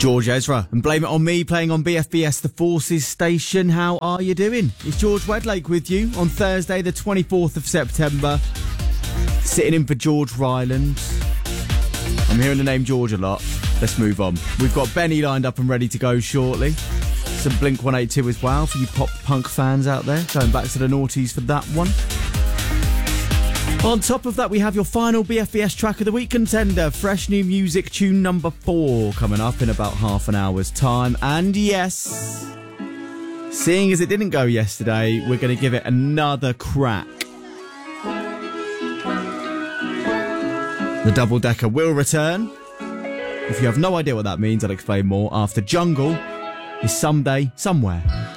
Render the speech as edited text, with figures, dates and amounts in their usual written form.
George Ezra and Blame It On Me, playing on BFBS The Forces station. How are you doing? It's George Wedlake with you on Thursday the 24th of September, sitting in for George Ryland. I'm hearing the name George a lot. Let's move on. We've got Benny lined up and ready to go shortly. Some Blink 182 as well for you pop punk fans out there, going back to the noughties for that one. On top of that, we have your final BFBS Track of the Week contender, fresh new music, tune number 4, coming up in about half an hour's time. And yes, seeing as it didn't go yesterday, we're going to give it another crack. The double-decker will return. If you have no idea what that means, I'll explain more after Jungle is Someday, Somewhere.